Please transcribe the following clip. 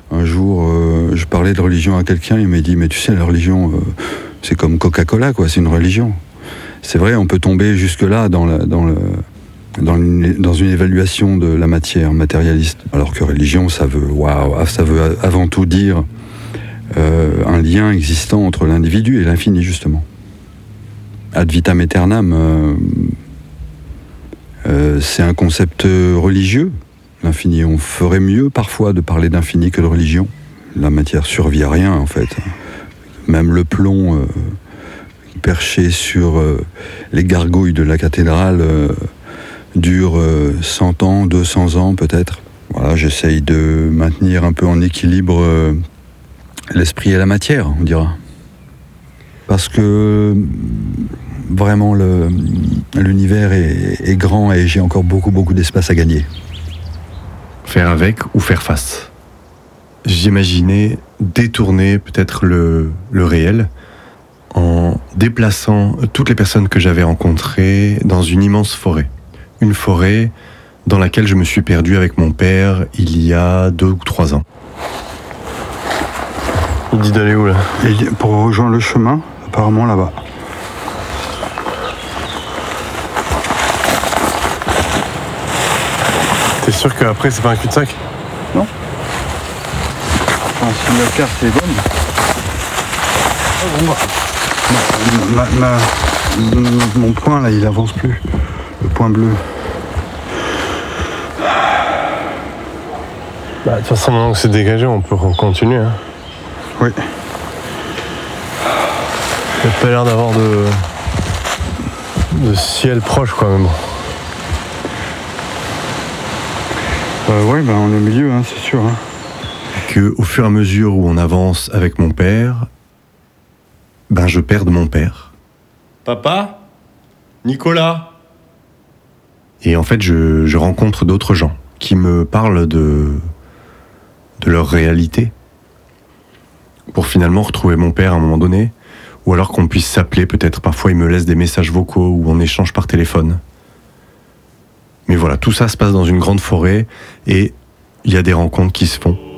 Un jour, je parlais de religion à quelqu'un, il m'a dit « Mais tu sais, la religion, c'est comme Coca-Cola, quoi, c'est une religion. » C'est vrai, on peut tomber jusque-là dans une évaluation de la matière matérialiste, alors que religion, ça veut avant tout dire un lien existant entre l'individu et l'infini, justement. Ad vitam aeternam, c'est un concept religieux, l'infini. On ferait mieux parfois de parler d'infini que de religion. La matière survit à rien, en fait. Même le plomb perché sur les gargouilles de la cathédrale dure 100 ans, 200 ans peut-être. Voilà, j'essaye de maintenir un peu en équilibre l'esprit et la matière, on dira. Parce que vraiment l'univers est grand et j'ai encore beaucoup d'espace à gagner. Faire avec ou faire face. J'imaginais détourner peut-être le réel en déplaçant toutes les personnes que j'avais rencontrées dans une immense forêt. Une forêt dans laquelle je me suis perdu avec mon père il y a 2 ou 3 ans. Il dit d'aller où là ? Pour rejoindre le chemin, apparemment là-bas. T'es sûr qu'après c'est pas un cul-de-sac ? Non. Enfin, si la carte est bonne. Mon point là, il avance plus. Le point bleu. Bah, de toute façon, maintenant que c'est dégagé, on peut continuer. Hein. Oui. Il n'y a pas l'air d'avoir de ciel proche, quoi, même. Oui, on est au milieu, hein, c'est sûr. Hein. Qu'au fur et à mesure où on avance avec mon père, je perds mon père. Papa ? Nicolas ? Et en fait, je rencontre d'autres gens qui me parlent de leur réalité pour finalement retrouver mon père à un moment donné, ou alors qu'on puisse s'appeler peut-être. Parfois, il me laisse des messages vocaux ou on échange par téléphone. Mais voilà, tout ça se passe dans une grande forêt et il y a des rencontres qui se font.